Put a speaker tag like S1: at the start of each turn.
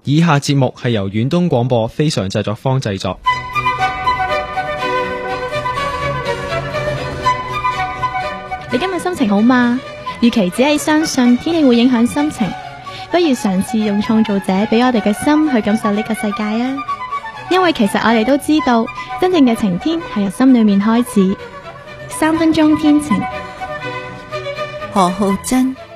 S1: 以下節目係由遠東廣播非常製作坊製作。
S2: 你今日心情好嗎？與其只係相信天氣會影響心情，不如嘗試用創造者俾我哋嘅心去感受呢個世界啊！因為其實我哋都知道，真正嘅晴天係由心裏面開始。3分鐘天晴，
S3: 何浩珍。